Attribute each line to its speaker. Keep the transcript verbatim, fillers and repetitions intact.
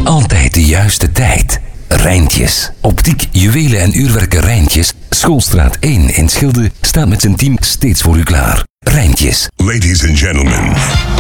Speaker 1: altijd de juiste tijd. Rijntjes. Optiek, juwelen en uurwerken Rijntjes. Schoolstraat één in Schilde staat met zijn team steeds voor u klaar. Rijntjes.
Speaker 2: Ladies and gentlemen.